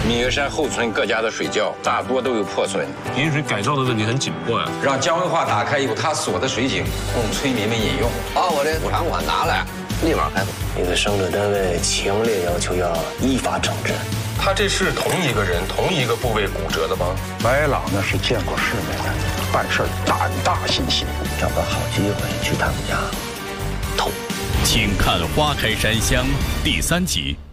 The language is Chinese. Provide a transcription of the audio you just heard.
米格山后村各家的水窖大多都有破损， 饮水改造的问题很紧迫呀。 让江文化打开有他所的水井，供村民们饮用。 把我这补偿款拿来，立马开除。 你的生产单位强烈要求要依法惩治。 他这是同一个人，同一个部位骨折的吗？ 白朗呢是见过世面的，办事胆大心细， 找个好机会去他们家偷。 请看《花开山香》第3集。